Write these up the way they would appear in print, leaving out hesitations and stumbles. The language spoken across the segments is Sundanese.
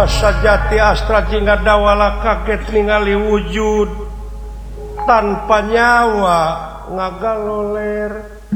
Jiwa sajati astra jingga dawala kaget ningali wujud tanpa nyawa ngagaloler.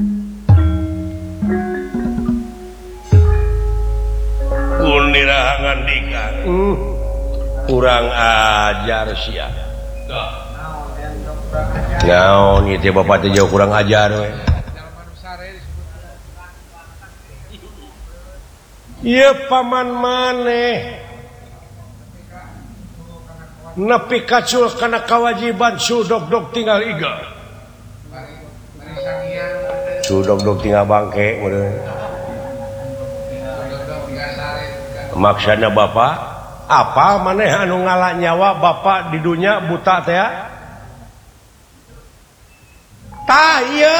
Kunirahangan dikan. Kurang ajar sia. Naon ieu teh bapak teh jauh kurang ajar we. Ieu paman maneh nepi kacul kana kawajiban sudog-dog tinggal iga. Sudog-dog tinggal bangke meureun. Maksudna bapak apa maneh anu ngala nyawa bapak di dunia buta teh? Tah ieu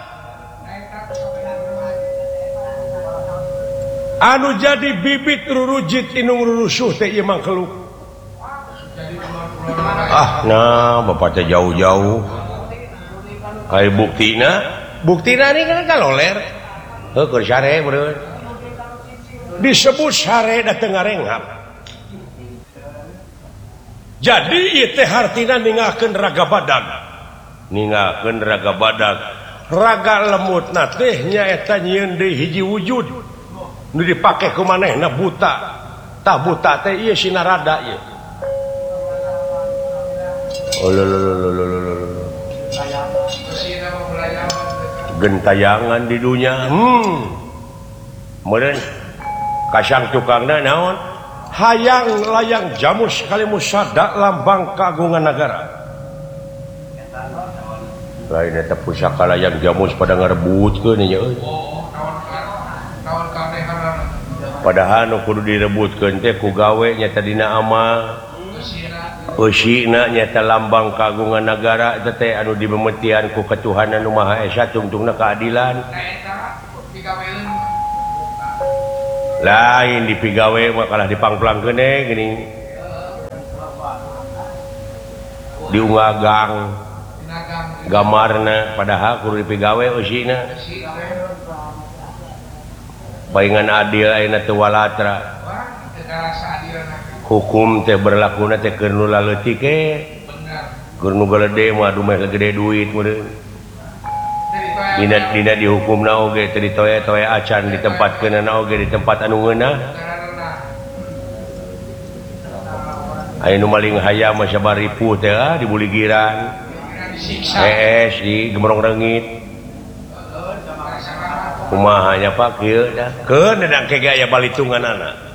anu jadi bibit rurujit inung rurusuh teh ieu mah keluk. Nah bapak teh jauh-jauh. Kai buktina ini kan kaloler. Heuh keur sare meureun. Disebut sare da teu ngarengap. Jadi ieu teh hartina ninggalkeun raga badag. Ninggalkeun raga badag. Raga lemutna teh nyaeta nyieun deui hiji wujud. Nu dipake ku manehna buta. Tah buta teh ieu sinarada ieu. Gentayangan di dunia. Meureun kasang tukangna naon? Hayang layang jamus kali musada lambang kagungan negara. Lain eta pusaka layang jamus pada ngarebutkeun nya euy. Padahal nu kudu direbutkeun teh ku gawe nya dina amal. Eusina nyata lambang kagungan negara eta teh anu dimemetian ku Ketuhanan Nu Maha Esa tungtungna keadilan. Lain dipigawe mah kalah dipangplang kene gini. Diungagang gamarna padahal kudu dipigawe eusina. Paingan adil ayeuna teu walatra. Hukum teh berlakuna teh keur nu laleutik ke. Keur nu galede mah dumeh gede duit meureun. Dina dihukumna oge teu ditoe-toe acan ditempatkeunna oge di tempat anu ngeunah. Aya nu maling hayam mah sabar ripuh teh di buligiran. Hees di Gemrong Reungit. Kumaha nya Pak kieu dah. Keun dadang kege aya balitunganana.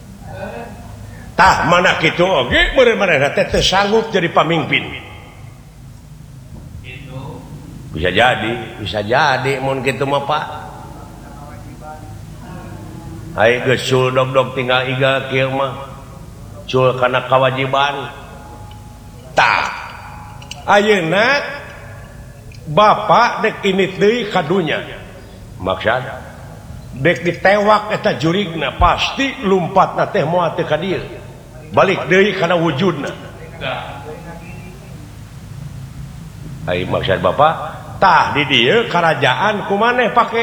Tah mana kitu oge meureun manehna teh teu sanggup jadi pamimpin. Bisa jadi mun kitu mah Pak. Ai geus sul dog-dog tinggal iga kieu mah. Sul kana kawajiban. Tah. Ayeuna bapak dek imit deui ka dunya. Maksud dek ditewak eta jurigna pasti lumpatna teh moal teu ka dieu. Balik deui kana wujudna. Ai maksud bapak tah di dieu kerajaan ku maneh pake.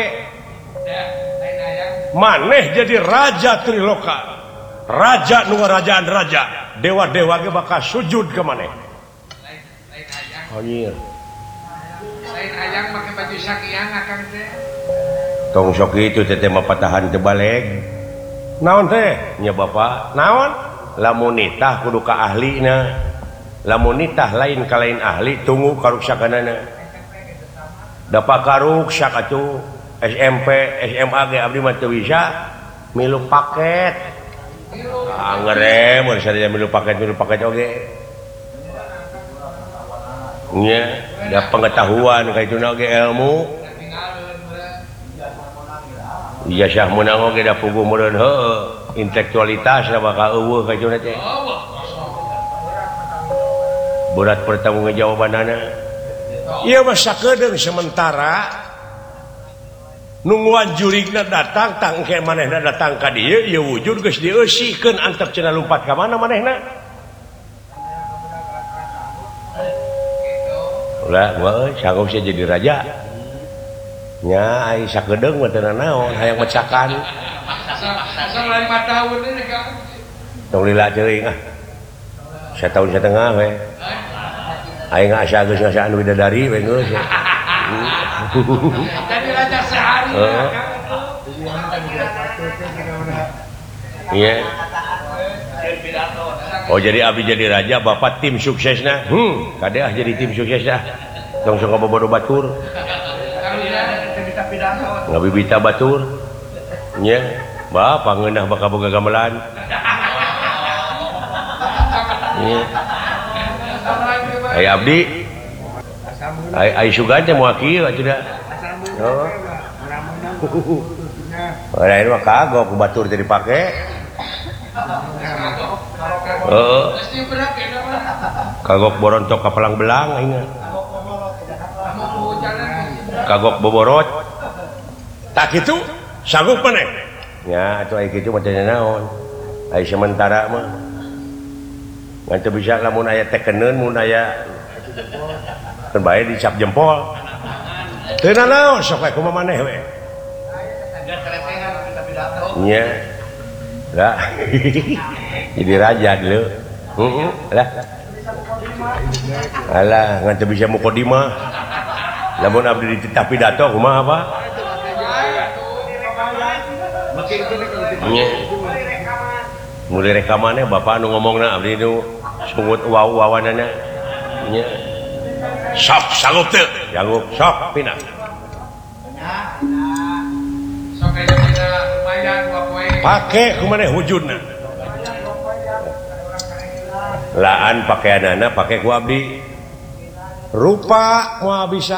Maneh jadi raja Triloka. Raja nu ngarajaan raja. Dewa-dewa ge bakal sujud ke maneh. Anjir. Lain ayang make baju sakiang akang teh. Tong sok itu teh mah patahan teu baleg. Naon teh? Nya bapak, naon? Lamun nitah kudu ka ahlina. Lamun nitah lain ka lain ahli tunggu karuksakanana. Da pakaruksak atuh SMP, SMA ge abdi mah teu bisa milu paket. Ngerem mun sadaya milu paket oge. Nya, da pengetahuan ka ituna oge ilmu. Iya syah menang oge da puguh meureun heueuh. Intelektualitas da bakal eueuh ka ituna teh. Berat pertanggungjawabanana. Ieu mah sakedeung sementara nungguan jurigna datang tang engke manehna datang ka dieu ieu wujud geus dieusikeun antep cenah lumpat ka mana manehna. Ulah gua euy sanggup sia jadi raja. Nya ai sakedeung mah teu naon hayang mecakan. Asal 5 tahun ini kan. tong lila ceuing ah. 1 tahun setengah we. Aing asa geus ngasaan widadari we geus. Jadi raja sehari. Iya. Oh jadi abdi jadi raja, bapak tim suksesna. Kadeah jadi tim suksesna. Tong sok bobodo batur. Ngabibita batur. Nya, bapak ngeunah bakal boga gamelan. Nya. Aya abdi. Ai sugan teh moal kieu atuh da. Oh. Ora ini mah kagok batur teh dipake. Heeh. Kagok borontok ka pelang belang aing. Kagok boborot. Tak kitu sanggup maneh. Ya atuh aya kitu mah teh naon. Ai sementara mah. Ngan teu bisa lamun aya tekeneun mun aya kan bae dicap jempol. Teu naon sok we kumaha maneh we. Nya. Lah. Jadi raja dulu. Lah. Alah, ngan teu bisa mukodimah. Lamun abdi dititah pidato kumaha apa? Nya. Mulai rekamannya bapak anu ngomongna abdi nu sungut wawanana. Nya. Sok sanggup teu? Sanggup. Sok pindah. Pake kumaneh wujudna laan pakaianana pake ku abdi rupa moal bisa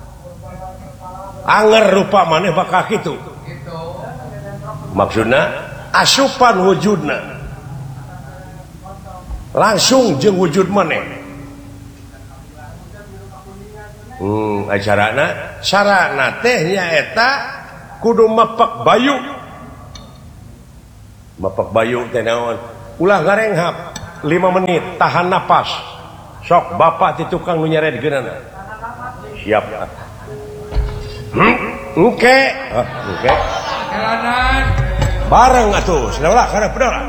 anger rupa maneh bakal kitu maksudna asupan wujudna langsung jeung wujud maneh carana teh nyaeta kudu mepek bayu teh naon ulah ngarenghap 5 menit tahan napas sok bapak ti tukang nu nyaredgeunana siap oke bareng atuh saudara kana pedora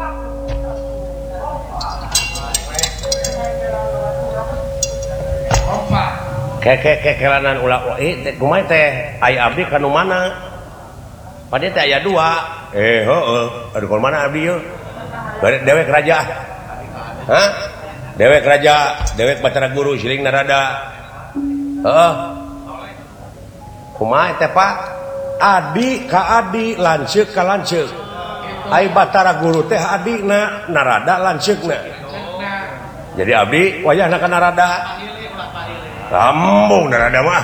kelanan ulah kumaha teh aya abdi ka nu mana pade teh aya 2 heueuh aduh ka mana abdi yeuh dewek raja hah dewek raja dewek Batara Guru siling narada heeh kumaha teh Pak adi ka adi lanceuk ka lanceuk ai Batara Guru teh adina narada lanceukna jadi abdi wayahna ka narada lambung narada mah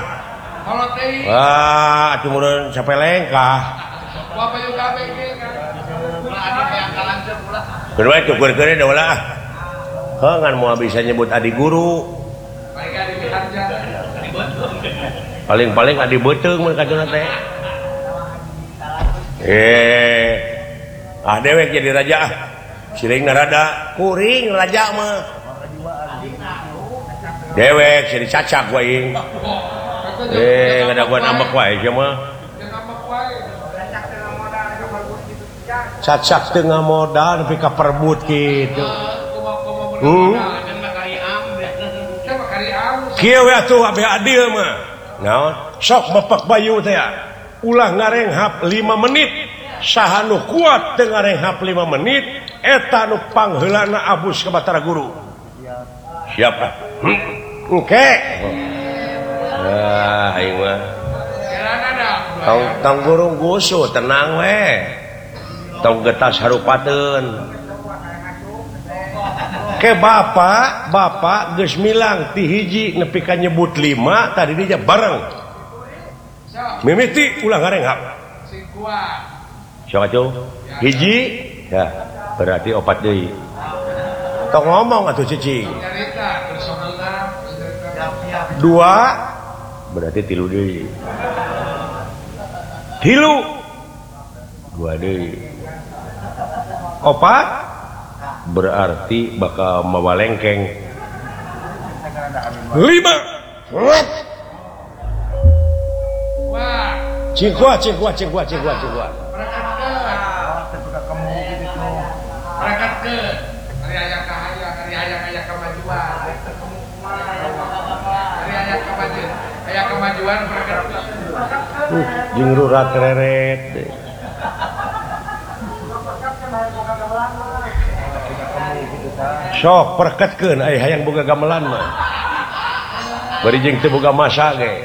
wah atuh meureun sapeleng kah kedua itu keur-keur da ulah ngan moal bisa nyebut adi guru paling adi beuteung mun kacuna teh dewek jadi raja siling narada kuring raja mah dewek jadi cacak wae ngadaguan ambek wae sia mah cacak tengah modal tapi ka perebut gitu kieu we atuh abdi adil mah naon sok mepek bayu teh ulah ngarenghap 5 menit saha nu kuat teu ngarenghap 5 menit eta nu pangheulana abus ka Batara Guru siap oke aing mah tong guru gusu tenang we tong getas harupateun ke bapak geus milang ti hiji nepi ka nyebut 5 tadi dia bareng mimiti ulah ngarenghap sok atuh hiji ya berarti 4 deui tong ngomong atuh cicing 2 berarti 3 deui 3 2 deui 4 berarti bakal mawalengkeng 5 cingkua berangkat ke hari ayah kahayang, hari ayah kemajuan, hari ayah kemajuan berangkat ke jeung rurat reret sok perketkeun aya hayang boga gamelan mah bari jeung teu boga masa ge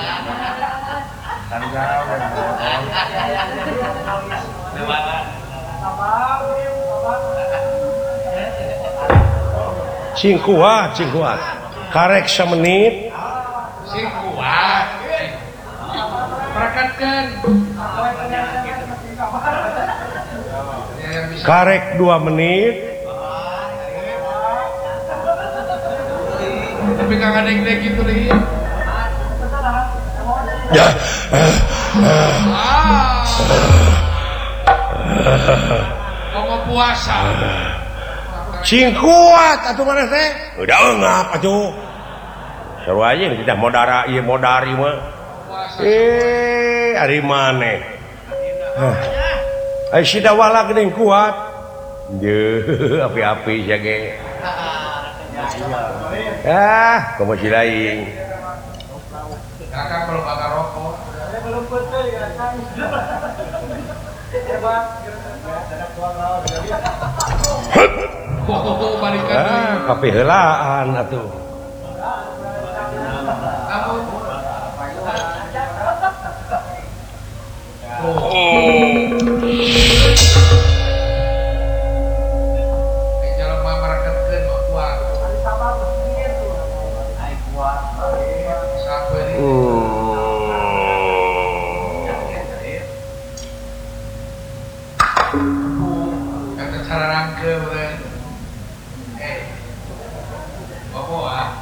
cing kuat karek samenit sing kuat berangkatkan karek 2 menit tapi kang adek-adek gitu deh ya mau puasa cing kuat atuh mana teh udah ngap atuh seru aja kita modara ieu modari mah ari maneh ai sida wala geuning kuat ye api-api sia ge komo si lain kakak kalau bakar rokok balikan kape heulaan atuh jalan mamarkeun kuat kata cara rangke bener bawa